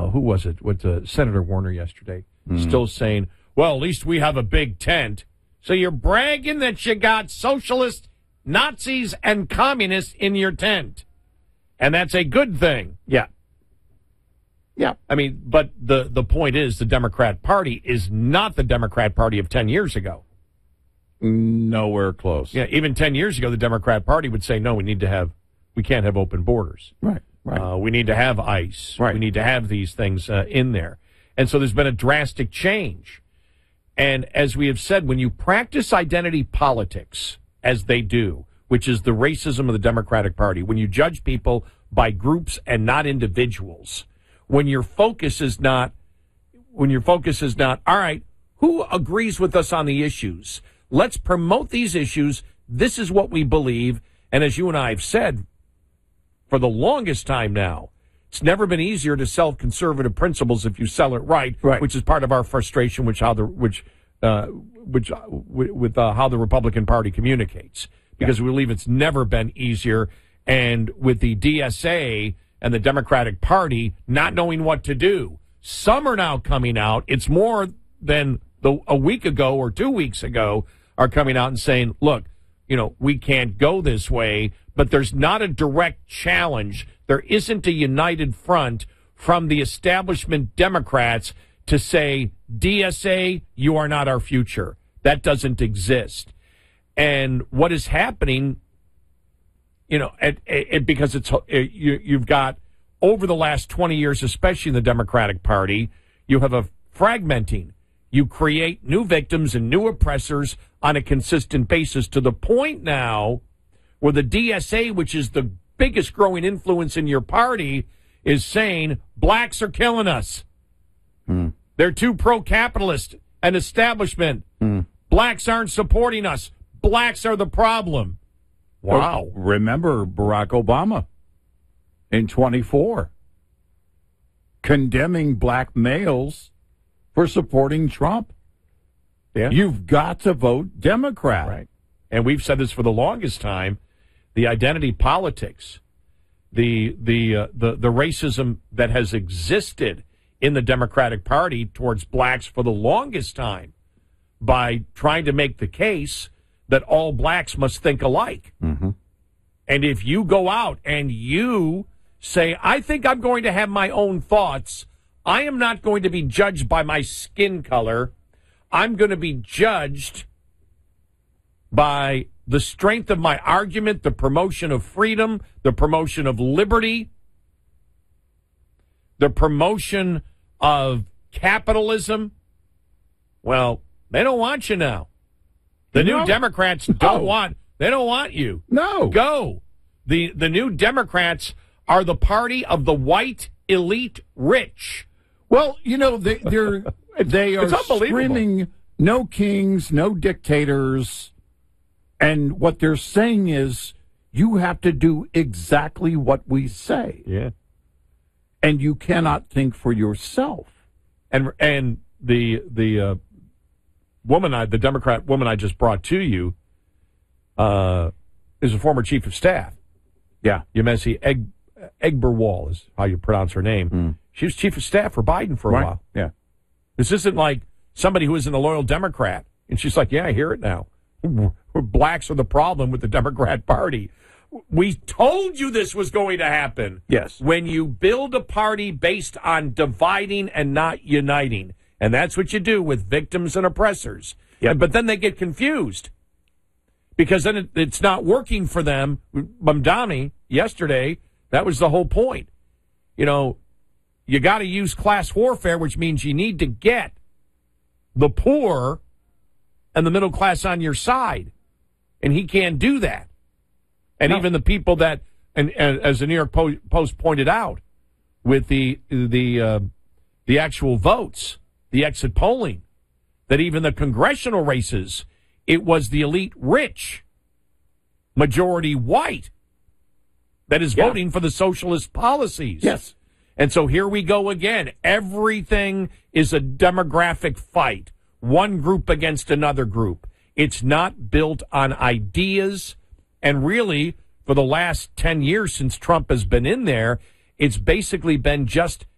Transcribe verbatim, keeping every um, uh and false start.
uh, who was it? With uh, Senator Warner yesterday, mm. still saying, well, at least we have a big tent. So you're bragging that you got socialists, Nazis, and communists in your tent. And that's a good thing. Yeah. Yeah. I mean, but the, the point is the Democrat Party is not the Democrat Party of ten years ago. Nowhere close. Yeah, even ten years ago, the Democrat Party would say, no, we need to have, we can't have open borders. Right, right. Uh, we need to have ICE. Right. We need to have these things uh, in there. And so there's been a drastic change. And as we have said, when you practice identity politics, as they do, which is the racism of the Democratic Party, when you judge people by groups and not individuals, when your focus is not, when your focus is not, all right, who agrees with us on the issues? Let's promote these issues. This is what we believe. And as you and I have said for the longest time now, it's never been easier to sell conservative principles if you sell it right, right. which is part of our frustration, which how the which uh, which uh, with uh, how the Republican Party communicates, because yeah. we believe it's never been easier. And with the D S A and the Democratic Party not knowing what to do, some are now coming out. It's more than the a week ago or two weeks ago are coming out and saying, look, you know, we can't go this way, but there's not a direct challenge. There isn't a united front from the establishment Democrats to say, D S A, you are not our future. That doesn't exist. And what is happening, you know, it, it, because it's it, you, you've got, over the last twenty years, especially in the Democratic Party, you have a fragmenting. You create new victims and new oppressors on a consistent basis to the point now where the D S A, which is the biggest growing influence in your party, is saying blacks are killing us. Mm. They're too pro-capitalist and establishment. Mm. Blacks aren't supporting us. Blacks are the problem. Wow. Remember Barack Obama in twenty-four condemning black males for supporting Trump. Yeah. You've got to vote Democrat. Right. And we've said this for the longest time. The identity politics, the the uh, the the racism that has existed in the Democratic Party towards blacks for the longest time, by trying to make the case that all blacks must think alike. Mm-hmm. And if you go out and you say, I think I'm going to have my own thoughts, I am not going to be judged by my skin color, I'm going to be judged by the strength of my argument, the promotion of freedom, the promotion of liberty, the promotion of capitalism. Well, they don't want you now. The no. new Democrats don't no. want, they don't want you. No. Go. The, the new Democrats are the party of the white elite rich. Well, you know, they, they're, they are screaming, no kings, no dictators. And what they're saying is, you have to do exactly what we say. Yeah. And you cannot think for yourself. And and the the uh, woman, I, the Democrat woman I just brought to you, uh, is a former chief of staff. Yeah. Yemisi Egg, Egberwall is how you pronounce her name. Mm. She was chief of staff for Biden for a right. while. Yeah. This isn't like somebody who isn't a loyal Democrat. And she's like, yeah, I hear it now. Blacks are the problem with the Democrat Party. We told you this was going to happen. Yes. When you build a party based on dividing and not uniting. And that's what you do with victims and oppressors. Yep. But then they get confused. Because then it, it's not working for them. Mamdani, yesterday, that was the whole point. You know, you got to use class warfare, which means you need to get the poor and the middle class on your side. And he can't do that. And no. even the people that, and, and as the New York Post pointed out, with the the uh, the actual votes, the exit polling, that even the congressional races, it was the elite rich, majority white, that is yeah. voting for the socialist policies. Yes. And so here we go again. Everything is a demographic fight. One group against another group. It's not built on ideas. And really, for the last ten years since Trump has been in there, it's basically been just